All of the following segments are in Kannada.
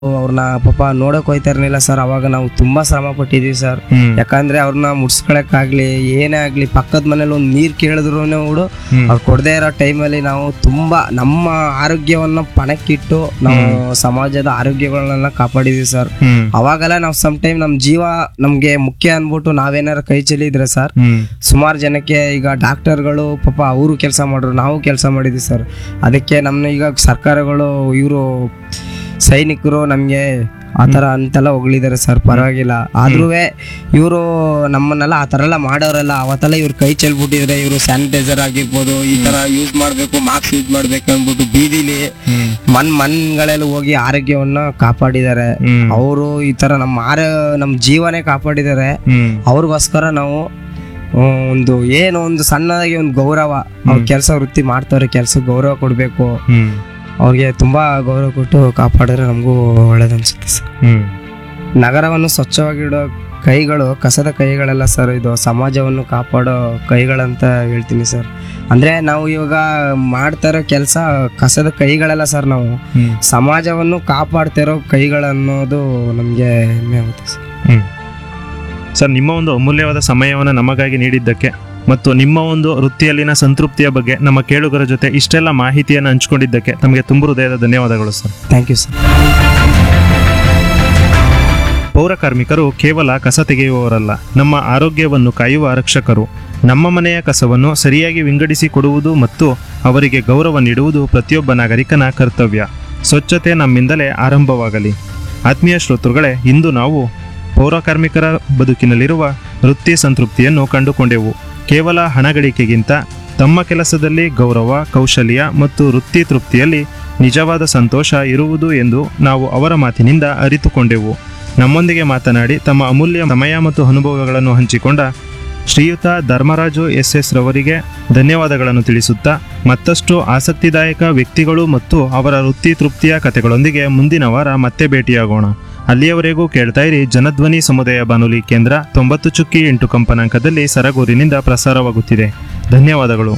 ಅವ್ರನ್ನ ಪಾಪ ನೋಡಕ್ ಹೋಯ್ತಾ ಇರ್ಲಿಲ್ಲ ಸರ್. ಅವಾಗ ನಾವು ತುಂಬಾ ಶ್ರಮ ಪಟ್ಟಿದೀವಿ ಸರ್. ಯಾಕಂದ್ರೆ ಅವ್ರನ್ನ ಮುಡ್ಸ್ಕೊಳಕ್ಕಾಗ್ಲಿ ಏನೇ ಆಗ್ಲಿ, ಪಕ್ಕದ ಮನೇಲಿ ಒಂದ್ ನೀರ್ ಕೇಳಿದ್ರು ಕೂಡ ಅವ್ರು ಕೊಡದೇ ಇರೋ ಟೈಮಲ್ಲಿ ನಾವು ತುಂಬಾ ನಮ್ಮ ಆರೋಗ್ಯವನ್ನ ಪಣಕ್ಕಿಟ್ಟು ನಾವು ಸಮಾಜದ ಆರೋಗ್ಯಗಳನ್ನೆಲ್ಲ ಕಾಪಾಡಿದೀವಿ ಸರ್. ಅವಾಗೆಲ್ಲ ನಾವು ಸಮ್ ಟೈಮ್ ನಮ್ ಜೀವ ನಮ್ಗೆ ಮುಖ್ಯ ಅನ್ಬಿಟ್ಟು ನಾವೇನಾರ ಕೈ ಚೆಲ್ಲಿದ್ರೆ ಸರ್, ಸುಮಾರು ಜನಕ್ಕೆ ಈಗ ಡಾಕ್ಟರ್ಗಳು ಪಾಪ ಅವರು ಕೆಲಸ ಮಾಡ್ರು, ನಾವು ಕೆಲಸ ಮಾಡಿದ್ವಿ ಸರ್. ಅದಕ್ಕೆ ನಮ್ನ ಈಗ ಸರ್ಕಾರಗಳು ಇವರು ಸೈನಿಕರು ನಮ್ಗೆ ಆತರ ಅಂತೆಲ್ಲ ಹೊಗಳಿದ್ದಾರೆ ಸರ್. ಪರವಾಗಿಲ್ಲ, ಆದ್ರೂ ಇವರು ನಮ್ಮನ್ನೆಲ್ಲ ಆ ತರ ಎಲ್ಲ ಮಾಡೋರೆಲ್ಲ ಅವತ್ತೆಲ್ಲ ಇವ್ರು ಕೈ ಚೆಲ್ಬಿಟ್ಟಿದ್ರೆ, ಇವರು ಸ್ಯಾನಿಟೈಸರ್ ಆಗಿರ್ಬೋದು ಈ ತರ ಯೂಸ್ ಮಾಡ್ಬೇಕು, ಮಾಸ್ಕ್ ಯೂಸ್ ಮಾಡ್ಬೇಕು ಅಂದ್ಬಿಟ್ಟು ಬೀದಿಲಿ ಮನ್ಗಳೆಲ್ಲ ಹೋಗಿ ಆರೋಗ್ಯವನ್ನ ಕಾಪಾಡಿದ್ದಾರೆ. ಅವರು ಈ ತರ ನಮ್ಮ ಜೀವನೇ ಕಾಪಾಡಿದ್ದಾರೆ. ಅವ್ರಿಗೋಸ್ಕರ ನಾವು ಒಂದು ಒಂದು ಸಣ್ಣದಾಗಿ ಒಂದು ಗೌರವ, ಅವ್ರ ಕೆಲಸ ವೃತ್ತಿ ಮಾಡ್ತಾರೆ, ಕೆಲ್ಸಕ್ಕೆ ಗೌರವ ಕೊಡ್ಬೇಕು. ಅವ್ರಿಗೆ ತುಂಬಾ ಗೌರವ ಕೊಟ್ಟು ಕಾಪಾಡಿದ್ರೆ ನಮಗೂ ಒಳ್ಳೇದನ್ಸುತ್ತೆ ಸರ್. ನಗರವನ್ನು ಸ್ವಚ್ಛವಾಗಿಡೋ ಕೈಗಳು ಕಸದ ಕೈಗಳೆಲ್ಲ ಸರ್, ಇದು ಸಮಾಜವನ್ನು ಕಾಪಾಡೋ ಕೈಗಳಂತ ಹೇಳ್ತೀನಿ ಸರ್. ಅಂದ್ರೆ ನಾವು ಇವಾಗ ಮಾಡ್ತಾ ಇರೋ ಕೆಲಸ ಕಸದ ಕೈಗಳೆಲ್ಲ ಸರ್, ನಾವು ಸಮಾಜವನ್ನು ಕಾಪಾಡ್ತಾ ಇರೋ ಕೈಗಳನ್ನೋದು ನಮ್ಗೆ ಹೆಮ್ಮೆ ಆಗುತ್ತೆ ಸರ್. ಸರ್, ನಿಮ್ಮ ಒಂದು ಅಮೂಲ್ಯವಾದ ಸಮಯವನ್ನು ನಮಗಾಗಿ ನೀಡಿದ್ದಕ್ಕೆ ಮತ್ತು ನಿಮ್ಮ ಒಂದು ವೃತ್ತಿಯಲ್ಲಿನ ಸಂತೃಪ್ತಿಯ ಬಗ್ಗೆ ನಮ್ಮ ಕೇಳುಗರ ಜೊತೆ ಇಷ್ಟೆಲ್ಲ ಮಾಹಿತಿಯನ್ನು ಹಂಚಿಕೊಂಡಿದ್ದಕ್ಕೆ ತಮಗೆ ತುಂಬ ಹೃದಯದ ಧನ್ಯವಾದಗಳು ಸರ್. Thank you sir. ಪೌರ ಕಾರ್ಮಿಕರು ಕೇವಲ ಕಸ ತೆಗೆಯುವವರಲ್ಲ, ನಮ್ಮ ಆರೋಗ್ಯವನ್ನು ಕಾಯುವ ರಕ್ಷಕರು. ನಮ್ಮ ಮನೆಯ ಕಸವನ್ನು ಸರಿಯಾಗಿ ವಿಂಗಡಿಸಿ ಕೊಡುವುದು ಮತ್ತು ಅವರಿಗೆ ಗೌರವ ನೀಡುವುದು ಪ್ರತಿಯೊಬ್ಬ ನಾಗರಿಕನ ಕರ್ತವ್ಯ. ಸ್ವಚ್ಛತೆ ನಮ್ಮಿಂದಲೇ ಆರಂಭವಾಗಲಿ. ಆತ್ಮೀಯ ಶ್ರೋತೃಗಳೇ, ಇಂದು ನಾವು ಪೌರ ಕಾರ್ಮಿಕರ ಬದುಕಿನಲ್ಲಿರುವ ವೃತ್ತಿ ಸಂತೃಪ್ತಿಯನ್ನು ಕಂಡುಕೊಂಡೆವು. ಕೇವಲ ಹಣಗಳಿಕೆಗಿಂತ ತಮ್ಮ ಕೆಲಸದಲ್ಲಿ ಗೌರವ, ಕೌಶಲ್ಯ ಮತ್ತು ವೃತ್ತಿ ತೃಪ್ತಿಯಲ್ಲಿ ನಿಜವಾದ ಸಂತೋಷ ಇರುವುದು ಎಂದು ನಾವು ಅವರ ಮಾತಿನಿಂದ ಅರಿತುಕೊಂಡೆವು. ನಮ್ಮೊಂದಿಗೆ ಮಾತನಾಡಿ ತಮ್ಮ ಅಮೂಲ್ಯ ಸಮಯ ಮತ್ತು ಅನುಭವಗಳನ್ನು ಹಂಚಿಕೊಂಡ ಶ್ರೀಯುತ ಧರ್ಮರಾಜು ಎಸ್ ರವರಿಗೆ ಧನ್ಯವಾದಗಳನ್ನು ತಿಳಿಸುತ್ತಾ, ಮತ್ತಷ್ಟು ಆಸಕ್ತಿದಾಯಕ ವ್ಯಕ್ತಿಗಳು ಮತ್ತು ಅವರ ವೃತ್ತಿ ತೃಪ್ತಿಯ ಕಥೆಗಳೊಂದಿಗೆ ಮುಂದಿನ ವಾರ ಮತ್ತೆ ಭೇಟಿಯಾಗೋಣ. ಅಲ್ಲಿಯವರೆಗೂ ಕೇಳ್ತಾ ಇರಿ ಜನಧ್ವನಿ ಸಮುದಾಯ ಬಾನುಲಿ ಕೇಂದ್ರ 90.8 ಕಂಪನಾಂಕದಲ್ಲಿ ಸರಗೂರಿನಿಂದ ಪ್ರಸಾರವಾಗುತ್ತಿದೆ. ಧನ್ಯವಾದಗಳು.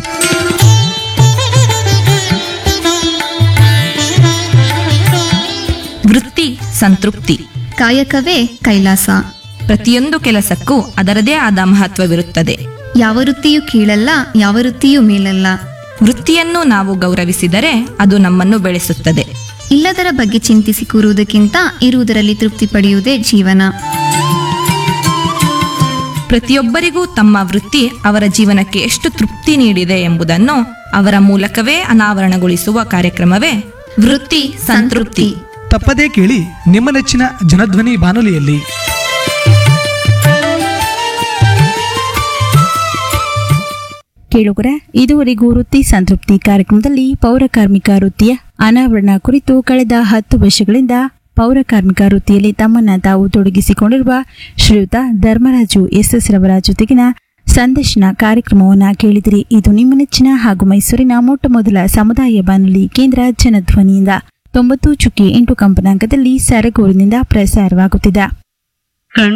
ವೃತ್ತಿ ಸಂತೃಪ್ತಿ, ಕಾಯಕವೇ ಕೈಲಾಸ. ಪ್ರತಿಯೊಂದು ಕೆಲಸಕ್ಕೂ ಅದರದೇ ಆದ ಮಹತ್ವವಿರುತ್ತದೆ. ಯಾವ ವೃತ್ತಿಯೂ ಕೀಳಲ್ಲ, ಯಾವ ವೃತ್ತಿಯೂ ಮೇಲಲ್ಲ. ವೃತ್ತಿಯನ್ನು ನಾವು ಗೌರವಿಸಿದರೆ ಅದು ನಮ್ಮನ್ನು ಬೆಳೆಸುತ್ತದೆ. ಇಲ್ಲದರ ಬಗ್ಗೆ ಚಿಂತಿಸಿ ಕೂರುವುದಕ್ಕಿಂತ ಇರುವುದರಲ್ಲಿ ತೃಪ್ತಿ ಪಡೆಯುವುದೇ ಜೀವನ. ಪ್ರತಿಯೊಬ್ಬರಿಗೂ ತಮ್ಮ ವೃತ್ತಿ ಅವರ ಜೀವನಕ್ಕೆ ಎಷ್ಟು ತೃಪ್ತಿ ನೀಡಿದೆ ಎಂಬುದನ್ನು ಅವರ ಮೂಲಕವೇ ಅನಾವರಣಗೊಳಿಸುವ ಕಾರ್ಯಕ್ರಮವೇ ವೃತ್ತಿ ಸಂತೃಪ್ತಿ. ತಪ್ಪದೇ ಕೇಳಿ ನಿಮ್ಮ ನೆಚ್ಚಿನ ಜನಧ್ವನಿ ಬಾನುಲಿಯಲ್ಲಿ. ಕೇಳುಗರ, ಇದುವರೆಗೂ ವೃತ್ತಿ ಸಂತೃಪ್ತಿ ಕಾರ್ಯಕ್ರಮದಲ್ಲಿ ಪೌರ ಕಾರ್ಮಿಕ ವೃತ್ತಿಯ ಅನಾವರಣ ಕುರಿತು ಕಳೆದ 10 ವರ್ಷಗಳಿಂದ ಪೌರ ಕಾರ್ಮಿಕ ವೃತ್ತಿಯಲ್ಲಿ ತಮ್ಮನ್ನ ತಾವು ತೊಡಗಿಸಿಕೊಂಡಿರುವ ಶ್ರೀಯುತ ಧರ್ಮರಾಜು ಎಸ್ ರವರ ಜೊತೆಗಿನ ಸಂದರ್ಶನ ಕಾರ್ಯಕ್ರಮವನ್ನು ಕೇಳಿದಿರಿ. ಇದು ನಿಮ್ಮ ನೆಚ್ಚಿನ ಹಾಗೂ ಮೈಸೂರಿನ ಮೊಟ್ಟಮೊದಲ ಸಮುದಾಯ ಬಾನುಲಿ ಕೇಂದ್ರ ಜನಧ್ವನಿಯಿಂದ 90.8 ಕಂಪನಾಂಕದಲ್ಲಿ ಸರಗೂರಿನಿಂದ ಪ್ರಸಾರವಾಗುತ್ತಿದೆ.